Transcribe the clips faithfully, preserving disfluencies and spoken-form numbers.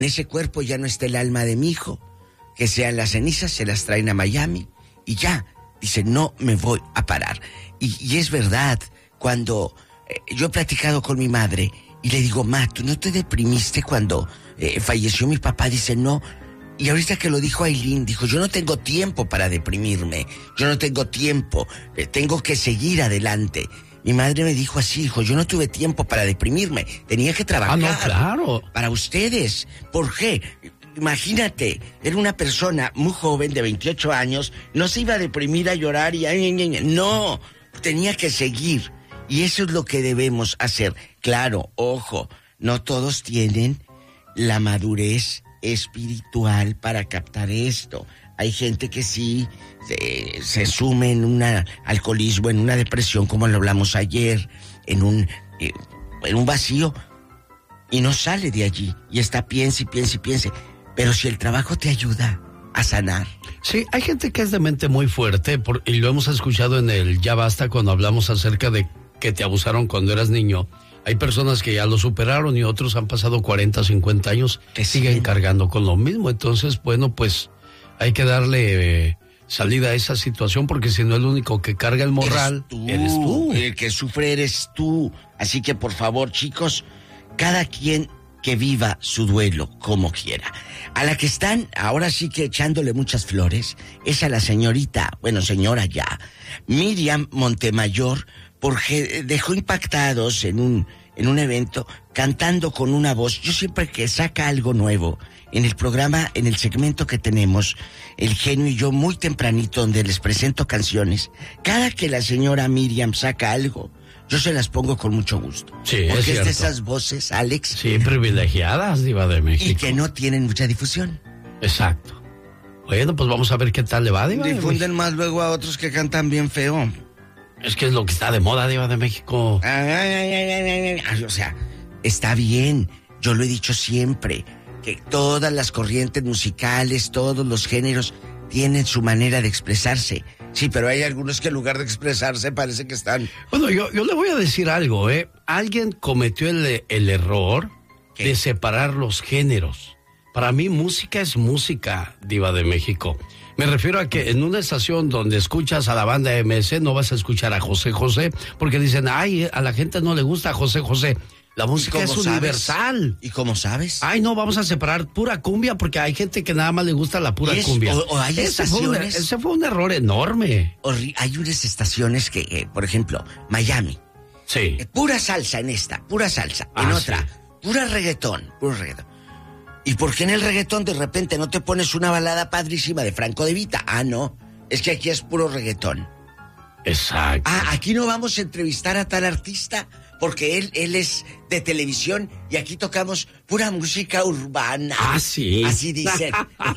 En ese cuerpo ya no está el alma de mi hijo. Que sean las cenizas, se las traen a Miami y ya. Dice, no me voy a parar. Y, y es verdad, cuando eh, yo he platicado con mi madre y le digo, ma, ¿tú no te deprimiste cuando eh, falleció mi papá? Dice, no. Y ahorita que lo dijo Ailín, dijo, yo no tengo tiempo para deprimirme. Yo no tengo tiempo. Eh, tengo que seguir adelante. Mi madre me dijo así, dijo, yo no tuve tiempo para deprimirme. Tenía que trabajar. Ah, no, claro. Para ustedes. ¿Por qué? Imagínate, era una persona muy joven de veintiocho años, no se iba a deprimir, a llorar y... No, tenía que seguir. Y eso es lo que debemos hacer. Claro, ojo, no todos tienen la madurez espiritual para captar esto. Hay gente que sí se, se sume en un alcoholismo, en una depresión, como lo hablamos ayer, en un, eh, en un vacío, y no sale de allí. Y está, piense y piense y piense. Pero si el trabajo te ayuda a sanar. Sí, hay gente que es de mente muy fuerte, por, y lo hemos escuchado en el Ya Basta cuando hablamos acerca de que te abusaron cuando eras niño. Hay personas que ya lo superaron y otros han pasado cuarenta, cincuenta años que siguen sí. cargando con lo mismo. Entonces, bueno, pues hay que darle eh, salida a esa situación, porque si no, el único que carga el morral eres tú. Eres tú. El que sufre eres tú. Así que, por favor, chicos, cada quien que viva su duelo como quiera. A la que están ahora sí que echándole muchas flores es a la señorita, bueno, señora ya, Miriam Montemayor, porque dejó impactados en un, en un evento cantando con una voz. Yo siempre que saca algo nuevo en el programa, en el segmento que tenemos, El Genio y yo, muy tempranito, donde les presento canciones, cada que la señora Miriam saca algo, yo se las pongo con mucho gusto. Sí, porque es cierto. es de esas voces, Alex. Sí, privilegiadas, Diva de México. Y que no tienen mucha difusión. Exacto. Bueno, pues vamos a ver qué tal le va, Diva. Difunden más luego a otros que cantan bien feo. Es que es lo que está de moda, Diva de México. Ay, ay, ay, ay, ay. O sea, está bien. Yo lo he dicho siempre, que todas las corrientes musicales, todos los géneros tienen su manera de expresarse. Sí, pero hay algunos que en lugar de expresarse parece que están... Bueno, yo, yo le voy a decir algo, ¿eh? Alguien cometió el, el error ¿Qué? de separar los géneros. Para mí, música es música, Diva de México. Me refiero a que en una estación donde escuchas a la banda M S no vas a escuchar a José José, porque dicen, ay, a la gente no le gusta José José. La música es universal. ¿Y cómo sabes? Ay, no, vamos a separar pura cumbia porque hay gente que nada más le gusta la pura es, cumbia. O, o hay ese estaciones... Fue un, ese fue un error enorme. Horri- hay unas estaciones que, eh, por ejemplo, Miami. Sí. Eh, pura salsa en esta, pura salsa. Ah, en otra, sí. pura reggaetón, puro reggaetón. ¿Y por qué en el reggaetón de repente no te pones una balada padrísima de Franco De Vita? Ah, no, es que aquí es puro reggaetón. Exacto. Ah, aquí no vamos a entrevistar a tal artista porque él, él es de televisión y aquí tocamos pura música urbana. Ah, sí. Así dicen.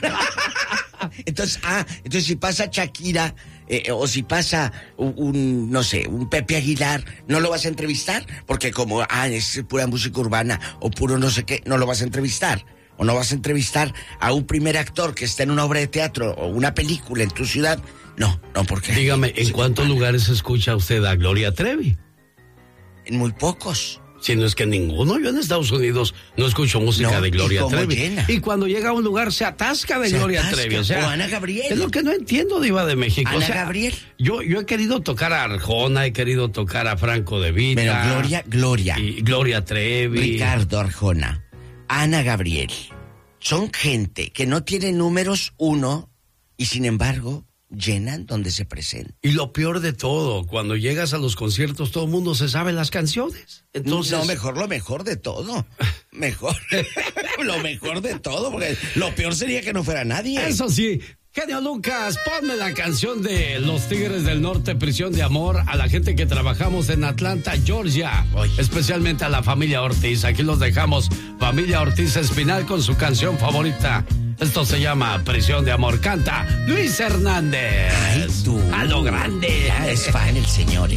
Entonces, ah, entonces si pasa Shakira eh, o si pasa un, un, no sé, un Pepe Aguilar, ¿no lo vas a entrevistar? Porque como, ah, es pura música urbana o puro no sé qué, no lo vas a entrevistar. O no vas a entrevistar a un primer actor que está en una obra de teatro o una película en tu ciudad. No, no, porque... Dígame, ¿en cuántos lugares escucha usted a Gloria Trevi? En muy pocos. Si no es que ninguno. Yo en Estados Unidos no escucho música no, de Gloria y Trevi. Llena. Y cuando llega a un lugar se atasca de se Gloria atasca. Trevi. O, sea, o Ana Gabriel. Es lo que no entiendo, Diva de México. Ana o sea, Gabriel. Yo, yo he querido tocar a Arjona, he querido tocar a Franco De Vita. Pero Gloria, Gloria. Y Gloria Trevi. Ricardo Arjona. Ana Gabriel. Son gente que no tiene números uno y sin embargo llenan donde se presentan. Y lo peor de todo, cuando llegas a los conciertos todo el mundo se sabe las canciones. Entonces... No, mejor lo mejor de todo. Mejor. Lo mejor de todo, porque lo peor sería que no fuera nadie. Eso sí. Genio Lucas, ponme la canción de Los Tigres del Norte, Prisión de Amor, a la gente que trabajamos en Atlanta, Georgia, Oye. especialmente a la familia Ortiz. Aquí los dejamos, familia Ortiz Espinal, con su canción favorita. Esto se llama Prisión de Amor. Canta Luis Hernández. Ay, tú. A lo grande. Ya es fan el señor.